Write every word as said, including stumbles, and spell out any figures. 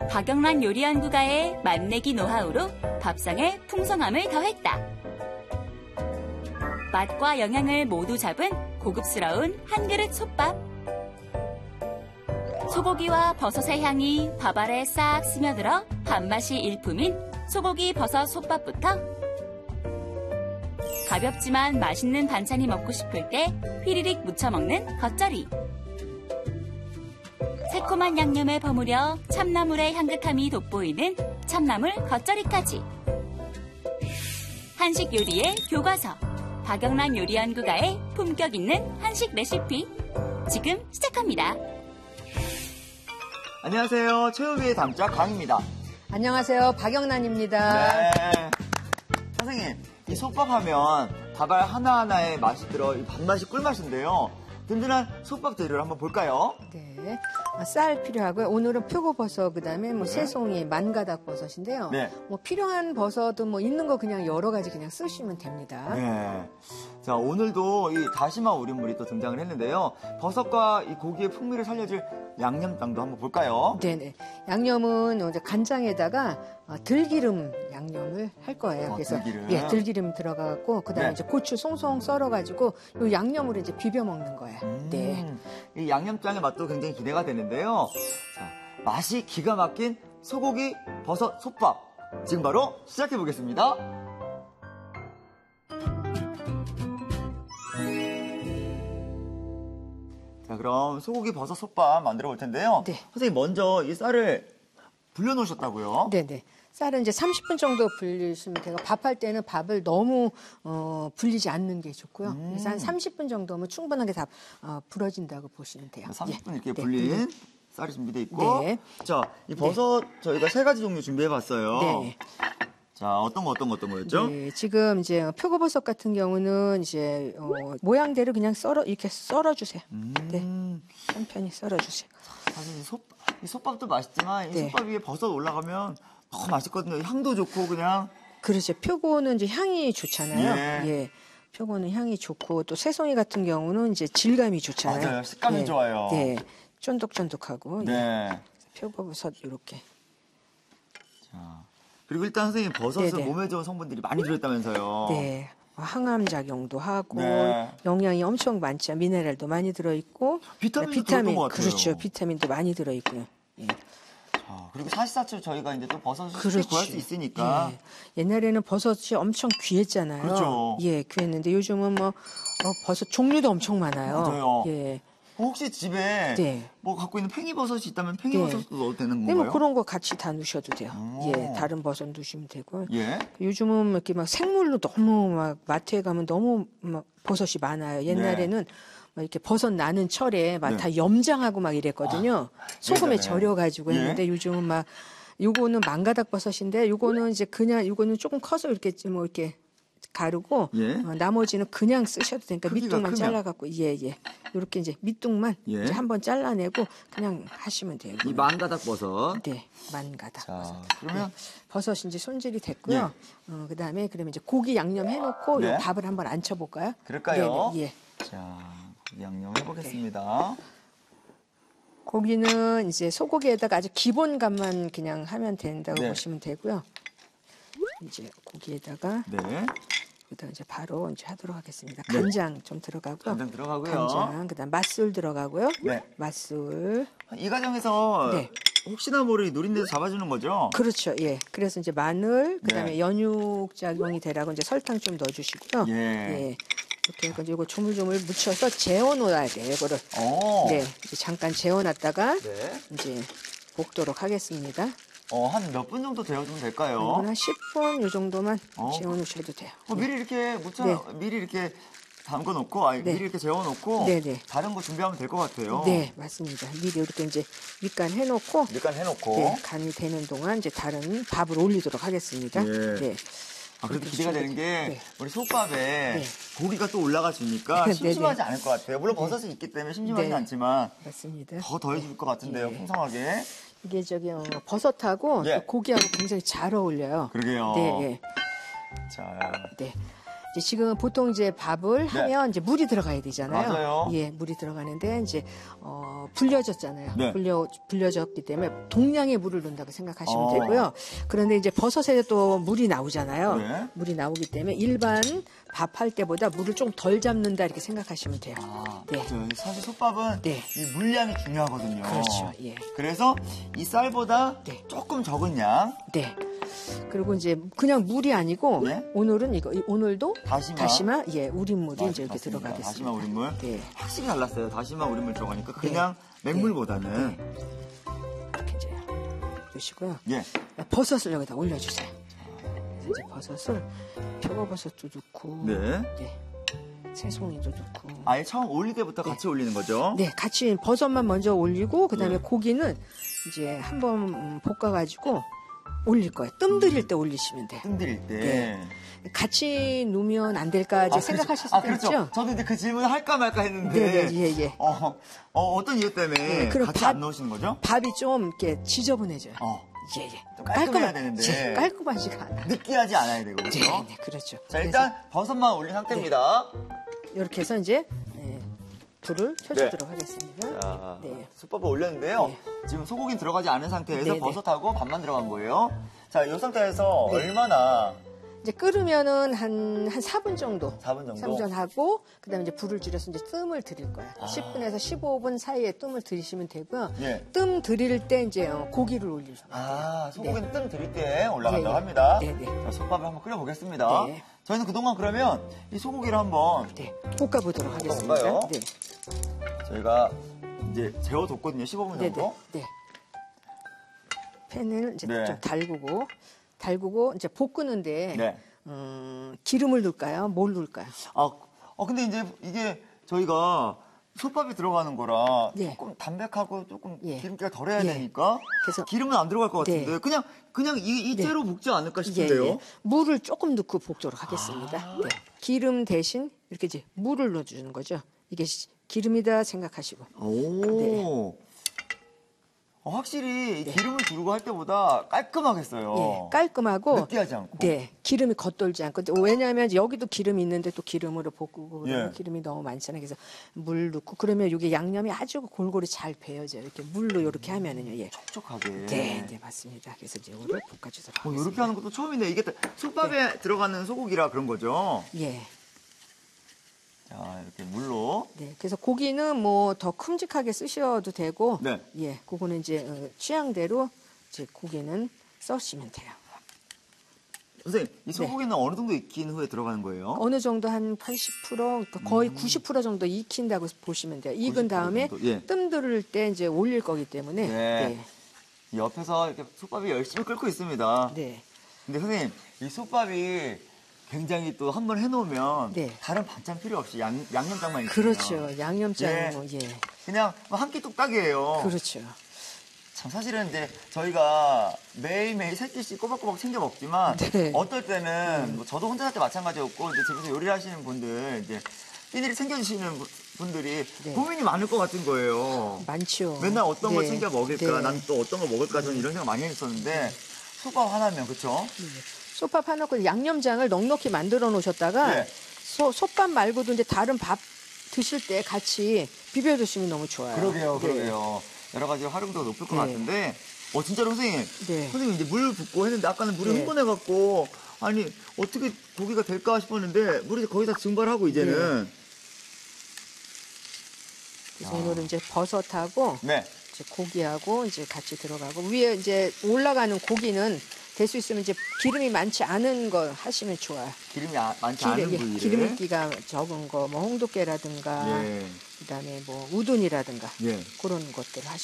박영란 요리연구가의 맛내기 노하우로 밥상에 풍성함을 더했다. 맛과 영양을 모두 잡은 고급스러운 한 그릇 솥밥. 소고기와 버섯의 향이 밥알에 싹 스며들어 밥맛이 일품인 소고기 버섯 솥밥부터 가볍지만 맛있는 반찬이 먹고 싶을 때 휘리릭 무쳐 먹는 겉절이. 새콤한 양념에 버무려 참나물의 향긋함이 돋보이는 참나물 겉절이까지. 한식 요리의 교과서. 박영란 요리연구가의 품격 있는 한식 레시피. 지금 시작합니다. 안녕하세요. 최후비의 담자 강입니다. 안녕하세요. 박영란입니다. 네. 선생님, 이 솥밥 하면 밥알 하나하나에 맛이 들어 이 밥맛이 꿀맛인데요. 든든한 솥밥 재료를 한번 볼까요? 네. 쌀 필요하고요. 오늘은 표고버섯, 그 다음에 뭐 네. 새송이, 만가닥 버섯인데요. 네. 뭐 필요한 버섯은 뭐 있는 거 그냥 여러 가지 그냥 쓰시면 됩니다. 네. 자, 오늘도 이 다시마 우린물이 또 등장을 했는데요. 버섯과 이 고기의 풍미를 살려줄 양념장도 한번 볼까요? 네네. 양념은 이제 간장에다가 들기름 양념을 할 거예요. 어, 그래서 들기름. 예, 들기름 들어가고 그다음에 네. 이제 고추 송송 썰어가지고 이 양념으로 이제 비벼 먹는 거예요. 음, 네. 이 양념장의 맛도 굉장히 기대가 되는데요. 자, 맛이 기가 막힌 소고기 버섯 솥밥. 지금 바로 시작해 보겠습니다. 자, 그럼 소고기 버섯 솥밥 만들어 볼 텐데요. 네. 선생님 먼저 이 쌀을 불려 놓으셨다고요? 네네. 쌀은 이제 삼십 분 정도 불리시면 되고 밥할 때는 밥을 너무 어, 불리지 않는 게 좋고요. 음. 그래서 한 삼십 분 정도면 충분하게 다 어, 불어진다고 보시면 돼요. 삼십 분 예. 이렇게 네. 불린 쌀이 준비되어 있고. 네. 자, 이 버섯 저희가 세 가지 종류 준비해 봤어요. 네. 자, 어떤 거 어떤 거 어떤 거였죠? 네, 지금 이제 표고버섯 같은 경우는 이제 어, 모양대로 그냥 썰어 이렇게 썰어 주세요. 음. 네. 천천히 썰어 주세요. 사실 이, 솥, 이 솥밥도 맛있지만 이 네. 솥밥 위에 버섯 올라가면 너무 맛있거든요. 향도 좋고 그냥. 그렇죠. 표고는 이제 향이 좋잖아요. 예. 예. 표고는 향이 좋고 또 새송이 같은 경우는 이제 질감이 좋잖아요. 맞아요. 식감이 네. 좋아요. 네. 쫀득쫀득하고. 예. 네. 표고버섯 이렇게. 자, 그리고 일단 선생님 버섯은 네네. 몸에 좋은 성분들이 많이 들어있다면서요. 네. 항암 작용도 하고 네. 영양이 엄청 많죠. 미네랄도 많이 들어 있고 비타민도 비타민 들어있던 것 같아요. 그렇죠. 비타민도 많이 들어 있고요. 예. 자, 그리고 사시사철 저희가 이제 또 버섯을 쉽게 그렇지. 구할 수 있으니까. 예. 옛날에는 버섯이 엄청 귀했잖아요. 그렇죠. 예, 귀했는데 요즘은 뭐 어, 버섯 종류도 엄청 많아요. 맞아요. 예. 혹시 집에 네. 뭐 갖고 있는 팽이버섯이 있다면 팽이버섯도 넣어도 되는 네, 건가요? 뭐 그런 거 같이 다 넣으셔도 돼요. 오. 예, 다른 버섯 넣으시면 되고. 예. 요즘은 이렇게 막 생물로 너무 막 마트에 가면 너무 막 버섯이 많아요. 옛날에는 막 이렇게 버섯 나는 철에 막 네. 다 염장하고 막 이랬거든요. 소금에 예전에. 절여가지고 예. 했는데 요즘은 막 요거는 망가닥 버섯인데 요거는 이제 그냥 요거는 조금 커서 이렇게 뭐 이렇게 가르고 예. 어, 나머지는 그냥 쓰셔도 되니까 크기가 밑둥만 크면. 잘라갖고 예예 이렇게 이제 밑둥만 예. 이제 한번 잘라내고 그냥 하시면 돼요. 이 망가닥 버섯. 네, 만가닥 자, 버섯. 그러면 버섯이 이제 손질이 됐고요. 어, 그다음에 그러면 이제 고기 양념 해놓고 네. 요 밥을 한번 안쳐볼까요? 그럴까요? 네네, 예. 자, 양념 해보겠습니다. 고기는 이제 소고기에다가 아주 기본값만 그냥 하면 된다고 네. 보시면 되고요. 이제 고기에다가 네. 그다음 이제 바로 이제 하도록 하겠습니다. 네. 간장 좀 들어가고요. 간장 들어가고요. 간장, 그다음 맛술 들어가고요. 네. 맛술. 이 과정에서 네. 혹시나 모를 누린내도 잡아주는 거죠? 그렇죠. 예. 그래서 이제 마늘, 그다음에 네. 연육 작용이 되라고 이제 설탕 좀 넣어주시고요. 예. 예. 이렇게 해서 이거 조물조물 묻혀서 재워놓아야 돼요. 이거를. 오. 네. 이제 잠깐 재워놨다가 네. 이제 볶도록 하겠습니다. 어, 한 몇 분 정도 데워주면 될까요? 이건 한 십 분 이 정도만 어. 재워놓으셔도 돼요. 어, 미리 이렇게 묻혀, 네. 미리 이렇게 담궈놓고, 아니, 네. 미리 이렇게 재워놓고, 네, 네. 다른 거 준비하면 될 것 같아요. 네, 맞습니다. 미리 이렇게 이제 밑간 해놓고 밑간 해놓고. 네, 간이 되는 동안 이제 다른 밥을 올리도록 하겠습니다. 예. 네. 아, 그래도 이렇게 기대가 되는 게, 네. 우리 솥밥에 네. 고기가 또 올라가주니까 네, 심심하지 네. 않을 것 같아요. 물론 버섯이 있기 때문에 심심하지는 네. 않지만, 맞습니다. 더 더해줄 것 같은데요, 네. 풍성하게. 이게 저기 어, 버섯하고 예. 또 고기하고 굉장히 잘 어울려요. 그러게요. 네, 예. 자, 네. 이제 지금 보통 이제 밥을 네. 하면 이제 물이 들어가야 되잖아요. 맞아요. 예, 물이 들어가는데 이제 어, 불려졌잖아요. 네. 불려 불려졌기 때문에 동량의 물을 넣는다고 생각하시면 어. 되고요. 그런데 이제 버섯에 또 물이 나오잖아요. 네. 물이 나오기 때문에 일반 밥 할 때보다 물을 좀 덜 잡는다 이렇게 생각하시면 돼요. 아, 네. 맞아요. 사실 솥밥은 네. 이 물량이 중요하거든요. 그렇죠. 예. 그래서 이 쌀보다 네. 조금 적은 양 네. 그리고 이제 그냥 물이 아니고 네. 오늘은 이거 오늘도 다시마. 다시마 예 우린물이 아, 이제 이렇게 맞습니다. 들어가겠습니다. 다시마 우린물. 네. 확실히 달랐어요. 다시마 우린물 들어가니까 그냥 맹물보다는 이렇게 이제 넣으시고요. 예. 버섯을 여기다 올려주세요. 그래서 이제 버섯을 표고버섯도 넣고, 네. 네. 새송이도 넣고. 아예 처음 올릴 때부터 같이 올리는 거죠? 네, 같이 버섯만 먼저 올리고 그다음에 네. 고기는 이제 한번 음, 볶아가지고 올릴 거예요. 뜸 들일 때 올리시면 돼요. 뜸 들일 때. 네. 같이 놓으면 안 될까 이제 아, 생각하실 그렇죠. 수도 아, 그렇죠. 있죠. 저도 이제 그 질문을 할까 말까 했는데. 네네, 예, 예. 어, 어, 어떤 이유 때문에 네, 그럼 같이 밥- 안 넣으시는 거죠? 밥이 좀 이렇게 지저분해져요. 어. 예, 예. 좀 깔끔해야 되는데. 예, 깔끔하지가 않아요. 느끼하지 않아야 되고, 그렇죠? 네, 네, 그렇죠. 자, 일단 버섯만 올린 상태입니다. 이렇게 해서 이제 예, 불을 켜주도록 하겠습니다. 자, 네. 솥밥을 올렸는데요. 네. 지금 소고기는 들어가지 않은 상태에서 네, 네. 버섯하고 밥만 들어간 거예요. 자, 이 상태에서 네. 얼마나 이제 끓으면은 한, 한 사 분 정도. 사 분 정도? 삼 분 하고, 그 다음에 이제 불을 줄여서 이제 뜸을 들일 거예요. 아. 십 분에서 십오 분 사이에 뜸을 들이시면 되고요. 예. 뜸 들일 때 이제 어, 고기를 올리죠. 아, 소고기는 뜸 들일 때 올라간다고 네, 네. 합니다. 네, 네. 자, 솥밥을 한번 끓여보겠습니다. 네. 저희는 그동안 그러면 이 소고기를 한번 네. 볶아보도록 하겠습니다. 볶아볼까요? 네. 저희가 이제 재워뒀거든요. 십오 분 네, 정도. 네. 네. 팬을 이제 네. 좀 달구고, 달구고 이제 볶는데, 네. 음, 기름을 넣을까요? 뭘 넣을까요? 아, 어, 근데 이제 이게 저희가 솥밥이 들어가는 거라 네. 조금 담백하고 조금 예. 기름기가 덜해야 예. 되니까 그래서- 기름은 안 들어갈 것 네. 같은데 그냥 그냥 이, 이째로 볶지 않을까 예, 싶은데요. 예. 물을 조금 넣고 볶도록 하겠습니다. 아. 네. 기름 대신 이렇게 이제 물을 넣어주는 거죠. 이게 시- 기름이다 생각하시고. 오. 어, 확실히 이 기름을 두르고 할 때보다 깔끔하겠어요. 예, 깔끔하고 느끼하지 않고. 네, 기름이 겉돌지 않고. 왜냐하면 여기도 기름이 있는데 또 기름으로 볶고 그러면 예. 기름이 너무 많잖아요. 그래서 물 넣고 그러면 이게 양념이 아주 골고루 잘 배어져요. 이렇게 물로 이렇게 하면은요. 예. 촉촉하게. 네, 네 맞습니다. 그래서 이제 이거를 볶아주도록 어, 하겠습니다. 이렇게 하는 것도 처음이네. 이게 솥밥에 들어가는 소고기라 그런 거죠. 예. 자, 이렇게 물로. 네, 그래서 고기는 뭐 더 큼직하게 쓰셔도 되고, 네. 예, 그거는 이제 어, 취향대로 이제 고기는 써시면 돼요. 선생님, 이 소고기는 어느 정도 익힌 후에 들어가는 거예요? 어느 정도 한 팔십 퍼센트, 그러니까 거의 구십 퍼센트 정도 익힌다고 보시면 돼요. 익은 구십 퍼센트 다음에 정도, 예. 뜸 들을 때 이제 올릴 거기 때문에, 네. 네, 옆에서 이렇게 솥밥이 열심히 끓고 있습니다. 네, 근데 선생님, 이 솥밥이 굉장히 또 한 번 해놓으면 네. 다른 반찬 필요 없이 양, 양념장만 있으면 그렇죠. 양념장, 예. 뭐, 예, 그냥 한 끼 뚝딱이에요. 그렇죠. 참 사실은 이제 저희가 매일매일 세 끼씩 꼬박꼬박 챙겨 먹지만 네. 어떨 때는 뭐 저도 혼자 살 때 마찬가지였고 이제 집에서 요리를 하시는 분들 이제 끼니를 챙겨주시는 분- 분들이 네. 고민이 많을 것 같은 거예요. 많죠. 맨날 어떤 걸 네, 챙겨 먹을까? 네. 난 또 어떤 걸 먹을까? 저는 이런 생각 많이 했었는데 솥밥 하나면 그쵸? 솥밥 해놓고 양념장을 넉넉히 만들어 놓으셨다가 네. 소, 솥밥 말고도 이제 다른 밥 드실 때 같이 비벼 드시면 너무 좋아요. 그러게요, 네. 그러게요. 여러 가지 활용도가 높을 것 네. 같은데, 어, 진짜로 선생님. 네. 선생님 이제 물 붓고 했는데, 아까는 물이 네. 흥분해갖고, 아니, 어떻게 고기가 될까 싶었는데, 물이 거의 다 증발하고, 이제는. 그래서 오늘은 이제 버섯하고 네. 이제 고기하고 이제 같이 들어가고 위에 이제 올라가는 고기는 될 수 있으면 이제 기름이 많지 않은 거 하시면 좋아요. 기름이 아- 많지 않은 기름, 예, 부위를. 기름기가 적은 거, 뭐 홍두깨라든가 예. 그다음에 뭐 우둔이라든가 예. 그런 것들 하시.